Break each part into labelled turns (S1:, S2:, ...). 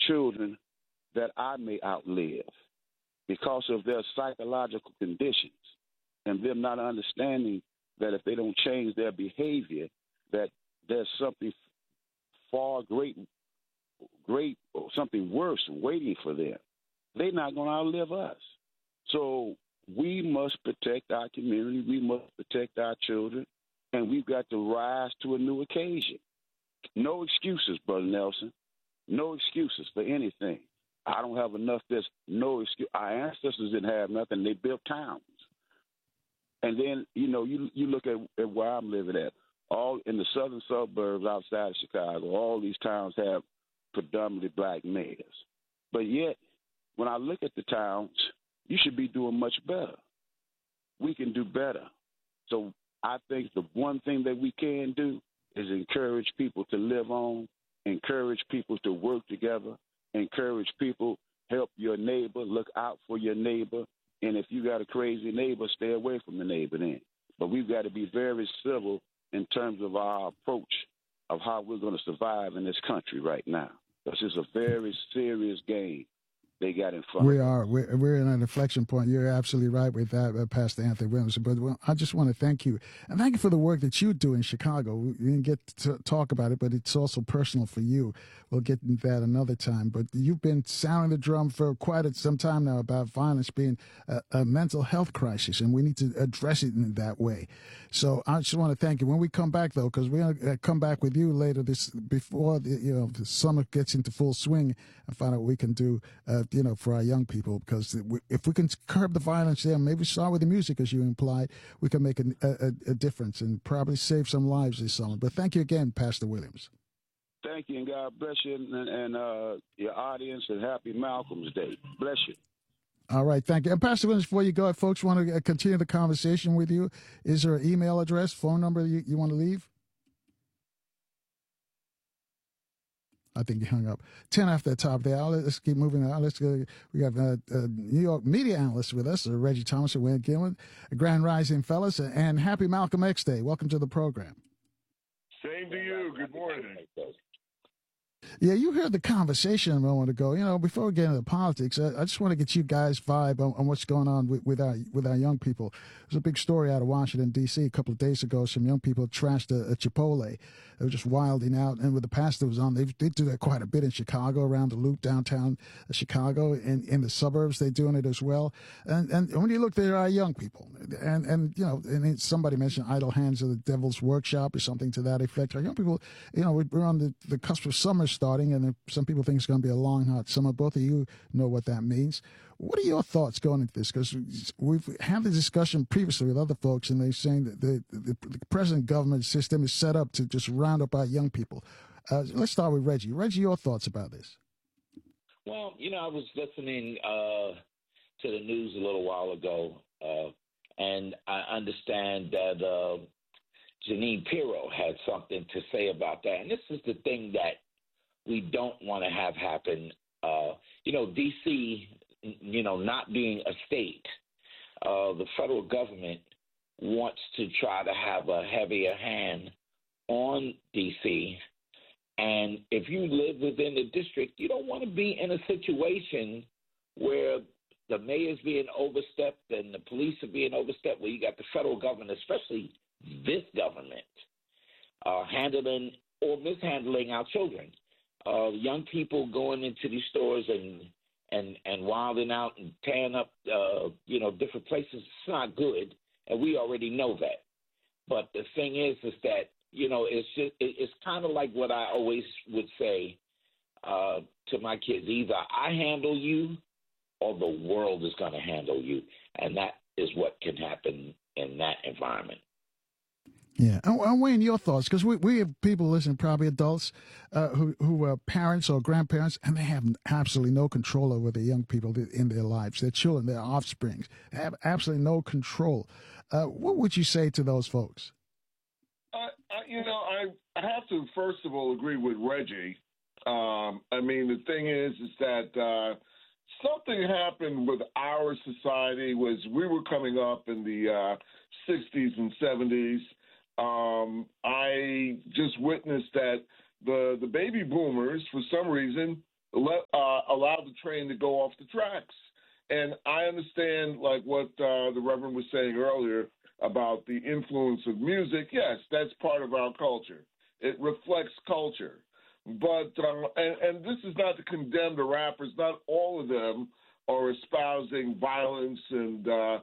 S1: children that I may outlive because of their psychological conditions and them not understanding that if they don't change their behavior, that there's something far great or something worse waiting for them. They're not going to outlive us. So we must protect our community. We must protect our children, and we've got to rise to a new occasion. No excuses, Brother Nelson. No excuses for anything. I don't have enough. There's no excuse. Our ancestors didn't have nothing. They built towns. And then, you look at where I'm living at. All in the southern suburbs outside of Chicago, all these towns have predominantly black mayors. But yet, when I look at the towns, you should be doing much better. We can do better. So I think the one thing that we can do is encourage people to live on, encourage people to work together, encourage people, help your neighbor, look out for your neighbor. And if you got a crazy neighbor, stay away from the neighbor then. But we've got to be very civil in terms of our approach of how we're going to survive in this country right now. This is a very serious game they got in front
S2: we
S1: of us.
S2: are. We're in an inflection point. You're absolutely right with that, Pastor Anthony Williams. But I just want to thank you. And thank you for the work that you do in Chicago. We didn't get to talk about it, but it's also personal for you. We'll get into that another time. But you've been sounding the drum for quite some time now about violence being a mental health crisis, and we need to address it in that way. So I just want to thank you. When we come back, though, because we're going to come back with you later before the summer gets into full swing and find out what we can do, for our young people. Because if we can curb the violence there, maybe start with the music, as you implied, we can make a difference and probably save some lives this summer. But thank you again, Pastor Williams.
S1: Thank you, and God bless you and your audience, and happy Malcolm's Day. Bless you.
S2: All right, thank you. And Pastor Williams, before you go, if folks want to continue the conversation with you, is there an email address, phone number you want to leave? I think he hung up. 10 after the top of the hour. Let's keep moving on. Let's go. We got New York media analyst with us, Reggie Thomas and Wayne Gilman. Grand Rising, fellas, and happy Malcolm X Day. Welcome to the program.
S3: Same to you. Good morning.
S2: Yeah, you heard the conversation a moment ago. Before we get into politics, I just want to get you guys' vibe on what's going on with our young people. There's a big story out of Washington, D.C. a couple of days ago. Some young people trashed a Chipotle. They were just wilding out. And with the pastor was on, they do that quite a bit in Chicago, around the Loop, downtown Chicago. And in the suburbs, they're doing it as well. And when you look, there are young people. And somebody mentioned Idle Hands of the Devil's Workshop or something to that effect. Our young people, we're on the cusp of summer starting, and some people think it's going to be a long, hot summer. Both of you know what that means. What are your thoughts going into this? Because we've had the discussion previously with other folks, and they're saying that the present government system is set up to just round up our young people. Let's start with Reggie. Reggie, your thoughts about this?
S4: Well, I was listening to the news a little while ago, and I understand that Jeanine Pirro had something to say about that. And this is the thing that we don't want to have happen. D.C., not being a state, the federal government wants to try to have a heavier hand on D.C. And if you live within the district, you don't want to be in a situation where the mayor's being overstepped and the police are being overstepped, where you got the federal government, especially this government, handling or mishandling our children. Young people going into these stores and wilding out and tearing up, different places. It's not good, and we already know that. But the thing is that, it's kind of like what I always would say to my kids. Either I handle you or the world is going to handle you, and that is what can happen in that environment.
S2: Yeah. And Wayne, your thoughts, because we have people listening, probably adults who are parents or grandparents, and they have absolutely no control over the young people in their lives, their children, their offsprings. They have absolutely no control. What would you say to those folks?
S3: I have to, first of all, agree with Reggie. The thing is that something happened with our society was we were coming up in the 60s and 70s. I just witnessed that the baby boomers, for some reason, allow the train to go off the tracks. And I understand, like what the Reverend was saying earlier about the influence of music. Yes, that's part of our culture. It reflects culture. But and this is not to condemn the rappers. Not all of them are espousing violence and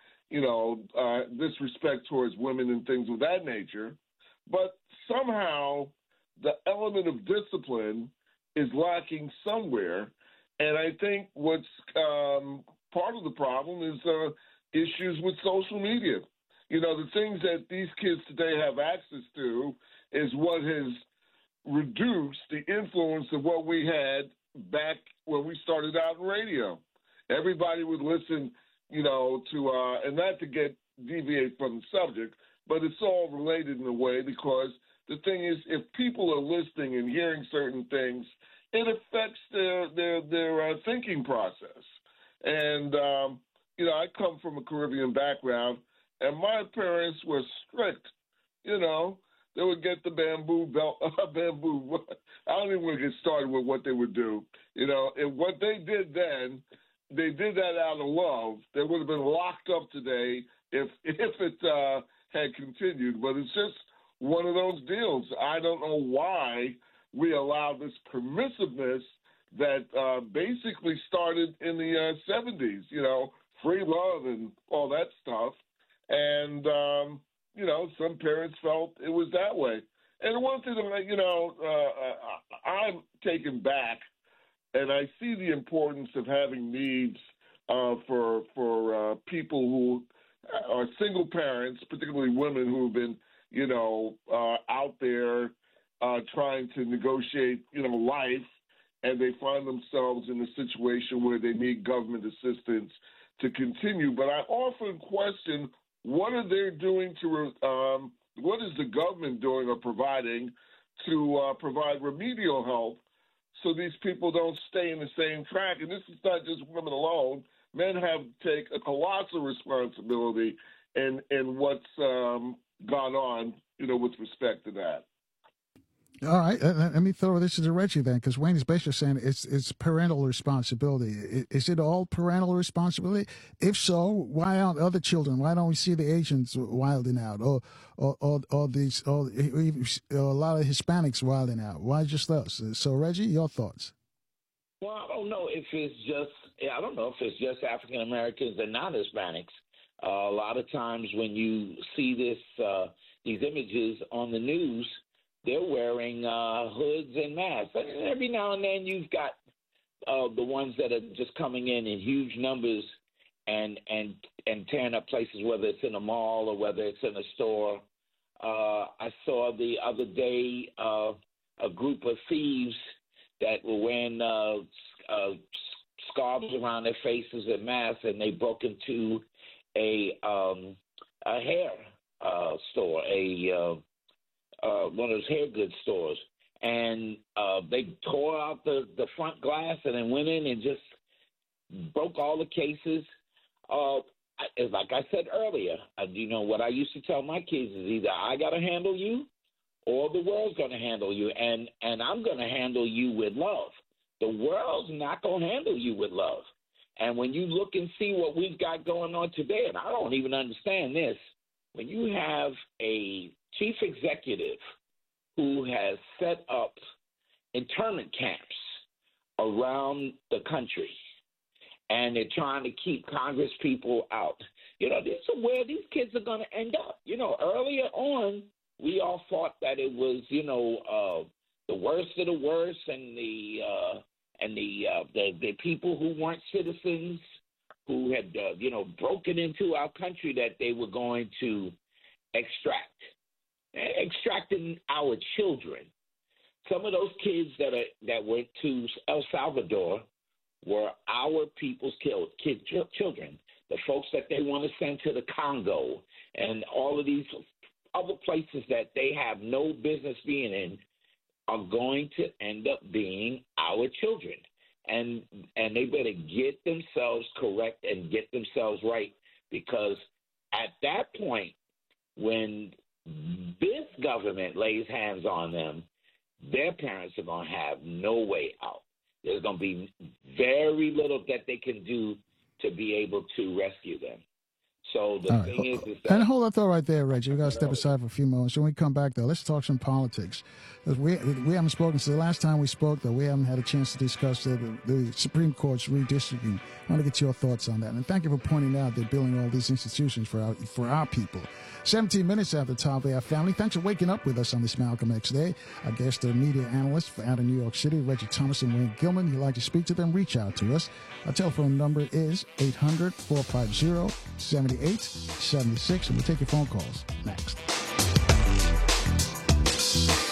S3: disrespect towards women and things of that nature. But somehow the element of discipline is lacking somewhere. And I think what's part of the problem is issues with social media. You know, the things that these kids today have access to is what has reduced the influence of what we had back when we started out in radio. Everybody would listen, to, and not to deviate from the subject, but it's all related in a way, because the thing is, if people are listening and hearing certain things, it affects their thinking process. And, I come from a Caribbean background, and my parents were strict. They would get the bamboo belt, bamboo. I don't even want to get started with what they would do. And what they did then, they did that out of love. They would have been locked up today if it had continued. But it's just one of those deals. I don't know why we allow this permissiveness that basically started in the 70s, free love and all that stuff. And, some parents felt it was that way. And the one thing that, I'm taken back, and I see the importance of having needs for people who are single parents, particularly women who have been, out there trying to negotiate, life, and they find themselves in a situation where they need government assistance to continue. But I often question, what are they doing what is the government doing or providing to provide remedial help so these people don't stay in the same track? And this is not just women alone. Men have to take a colossal responsibility in what's gone on, with respect to that.
S2: All right, let me throw this to Reggie then, because Wayne is basically saying it's parental responsibility. Is it all parental responsibility? If so, why aren't other children? Why don't we see the Asians wilding out, or a lot of Hispanics wilding out? Why just us? So Reggie, your thoughts?
S4: Well, I don't know if it's just African Americans and not Hispanics. A lot of times when you see these images on the news, they're wearing hoods and masks. And every now and then you've got the ones that are just coming in huge numbers and tearing up places, whether it's in a mall or whether it's in a store. I saw the other day a group of thieves that were wearing scarves around their faces and masks, and they broke into a hair store, one of those hair goods stores, and they tore out the front glass and then went in and just broke all the cases. Like I said earlier, what I used to tell my kids is either I got to handle you or the world's going to handle you, and I'm going to handle you with love. The world's not going to handle you with love. And when you look and see what we've got going on today, and I don't even understand this, when you have a chief executive who has set up internment camps around the country, and they're trying to keep Congress people out, this is where these kids are going to end up. Earlier on, we all thought that it was, the worst of the worst, and the people who weren't citizens, who had, broken into our country, that they were going to extracting our children. Some of those kids that went to El Salvador were our people's children, the folks that they want to send to the Congo and all of these other places that they have no business being in are going to end up being our children. And they better get themselves correct and get themselves right, because at that point, when this government lays hands on them, their parents are going to have no way out. There's there's going to be very little that they can do to be able to rescue them. So the thing is that...
S2: And hold that thought right there, Reggie. We got to step aside for a few moments. When we come back, though, let's talk some politics. We haven't spoken since the last time we spoke, though. We haven't had a chance to discuss the Supreme Court's redistricting. I want to get your thoughts on that. And thank you for pointing out they're building all these institutions for our people. 17 minutes after the top of our family. Thanks for waking up with us on this Malcolm X Day. Our guests are media analysts out of New York City, Reggie Thomas and Wayne Gilman. If you'd like to speak to them, reach out to us. Our telephone number is 800-450-7876, and we'll take your phone calls next.